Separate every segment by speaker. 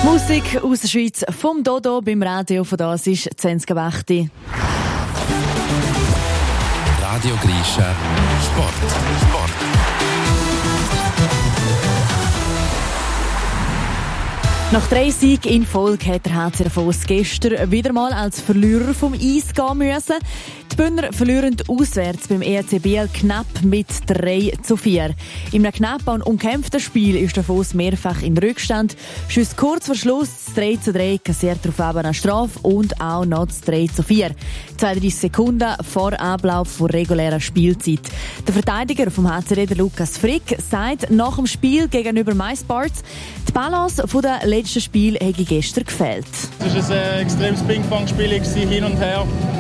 Speaker 1: Musik aus der Schweiz vom Dodo beim Radio. Von das ist 20:08.
Speaker 2: Radio Grischa Sport.
Speaker 1: Nach 3 Siegen in Folge hat der HC Davos gestern wieder mal als Verlierer vom Eis gehen müssen. Die Bündner verlieren auswärts beim ERC Biel knapp mit 3:4. In einem knappen und umkämpften Spiel ist Davos mehrfach in Rückstand. Schüss kurz vor Schluss 3:3 kassiert darauf eine Strafe und auch noch 3:4. 32 Sekunden vor Ablauf der regulären Spielzeit. Der Verteidiger vom HCD, der Lukas Frick, sagt nach dem Spiel gegenüber MySports, die Balance der letzten Spiel hätte gestern gefehlt.
Speaker 3: Es war ein extremes Ping-Pong-Spiel, hin und her.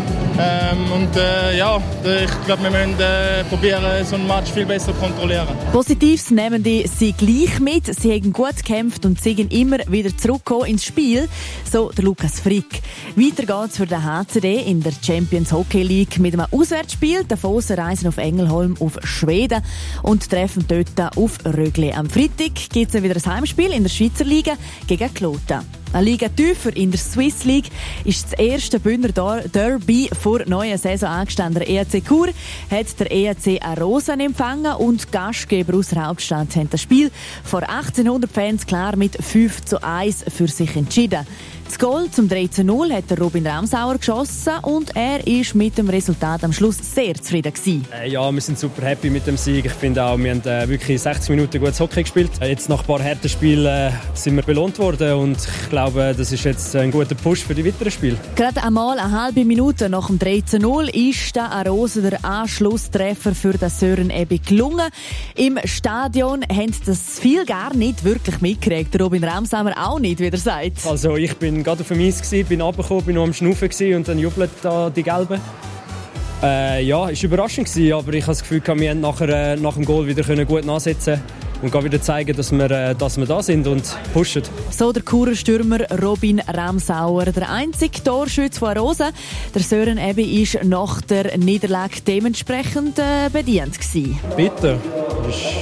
Speaker 3: Ich glaube, wir müssen probieren, so einen Match viel besser zu kontrollieren.
Speaker 1: Positives nehmen sie gleich mit. Sie haben gut gekämpft und sind immer wieder zurückgekommen ins Spiel, so der Lukas Frick. Weiter geht's für den HCD in der Champions Hockey League mit einem Auswärtsspiel. Die Davoser reisen auf Engelholm auf Schweden und treffen dort auf Rögle. Am Freitag gibt es wieder ein Heimspiel in der Schweizer Liga gegen Kloten. Eine Liga tiefer in der Swiss League ist das erste Bündner Derby vor der neuen Saison angestanden. Der ERC Chur hat der ERC Arosa empfangen und Gastgeber aus der Hauptstadt haben das Spiel vor 1800 Fans klar mit 5:1 für sich entschieden. Das Goal zum 3:0 hat der Robin Ramsauer geschossen und er ist mit dem Resultat am Schluss sehr zufrieden gewesen.
Speaker 4: Ja, wir sind super happy mit dem Sieg. Ich finde auch, wir haben wirklich 60 Minuten gutes Hockey gespielt. Jetzt nach ein paar harten Spielen sind wir belohnt worden und ich glaube, das ist jetzt ein guter Push für die weiteren Spiele.
Speaker 1: Gerade einmal eine halbe Minute nach dem 3:0 ist der Arosa der Anschlusstreffer für den Sören Ebbi gelungen. Im Stadion haben das viel gar nicht wirklich mitgekriegt. Der Robin Ramsauer auch nicht, wie er sagt.
Speaker 4: Also ich bin gerade auf dem Eis, bin runtergekommen, bin noch am Schnaufen und dann jubeln da die Gelben. Ja, es war überraschend, aber ich habe das Gefühl, wir haben nach dem Goal wieder gut nachsetzen und wieder zeigen, dass wir da sind und pushen.
Speaker 1: So der Churer Stürmer Robin Ramsauer, der einzige Torschütze von Arosa. Der Sören Ebbi war nach der Niederlage dementsprechend bedient gewesen.
Speaker 5: Bitte, das ist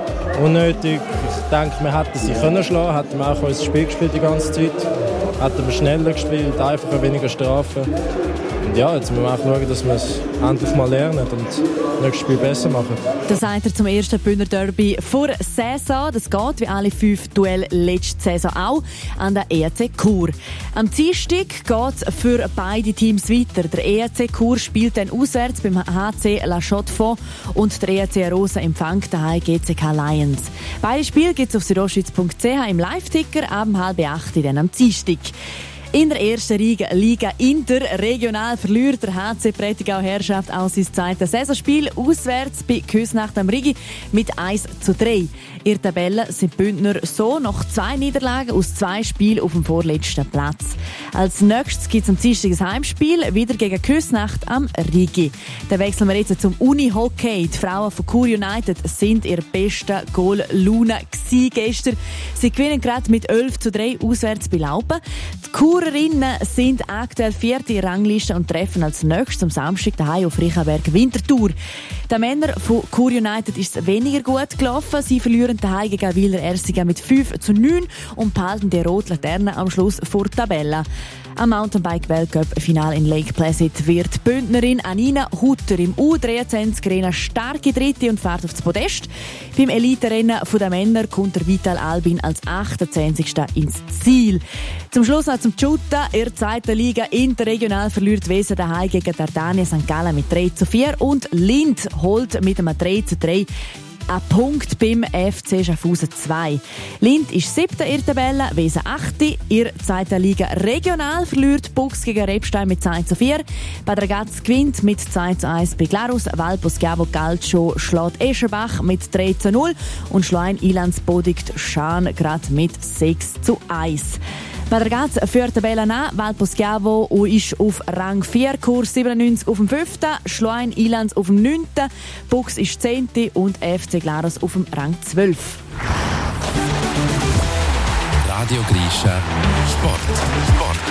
Speaker 5: unnötig. Ich denke, wir hätten sie schlagen können, hätten wir auch unser Spiel gespielt die ganze Zeit. Hätten wir schneller gespielt, einfacher, weniger Strafen. Und ja, jetzt müssen wir auch schauen, dass wir es endlich mal lernen und das nächste Spiel besser machen.
Speaker 1: Das sagt er zum ersten Bündner Derby vor Saison. Das geht, wie alle 5 Duelle letzte Saison auch, an der ERC Chur. Am Dienstag geht es für beide Teams weiter. Der ERC Chur spielt dann auswärts beim HC La Chaux-de-Fonds und der ERC Arosa empfängt daheim GCK Lions. Beide Spiele gibt es auf südostschweiz.ch im Live-Ticker ab 7:30 dann am Dienstag. In der ersten Liga interregional verliert der HC Prättigau Herrschaft auch sein zweites Saisonspiel auswärts bei Küsnacht am Rigi mit 1:3. In der Tabelle sind die Bündner so nach 2 Niederlagen aus 2 Spielen auf dem vorletzten Platz. Als nächstes gibt es am Dienstag ein Heimspiel wieder gegen Küsnacht am Rigi. Dann wechseln wir jetzt zum Uni-Hockey. Die Frauen von Chur United sind ihre beste Goal-Lune gestern. Sie gewinnen gerade mit 11:3 auswärts bei Laupen. Die Churerinnen sind aktuell 4. in der Rangliste und treffen als nächstes am Samstag daheim auf Riechenberg Winterthur. Den Männern von Chur United ist es weniger gut gelaufen. Sie verlieren daheim gegen Wieler Ersigen mit 5:9 und behalten die rote Laterne am Schluss vor der Tabelle. Am Mountainbike-Weltcup-Final in Lake Placid wird die Bündnerin Anina Hutter im U23-Rennen starke Dritte und fährt auf das Podest. Beim Elite-Rennen der Männer kommt der Vital Albin als 28. ins Ziel. Zum Schluss noch zum Shooten. In der 2. Liga interregional verliert Weser daheim gegen Dardania St. Gallen mit 3:4 und Linz holt mit einem 3:3 ein Punkt beim FC Schaffhausen 2. Lind ist 7. in der Tabelle, Weser 8. In der 2. Liga regional verliert Bux gegen Rebstein mit 2:4. Bad Ragaz gewinnt mit 2:1 bei Glarus. Valpos Gavo Calcio schlägt Escherbach mit 3:0 und Schlein Ilanz bodigt Schaan gerade mit 6:1. Bad Ragaz führt die Tabelle an. Valpos Gavo ist auf Rang 4, Kurs 97 auf dem 5., Schlein Ilanz auf dem 9., Bux ist 10. und FC Glarus auf dem Rang 12.
Speaker 2: Radio Grischa Sport.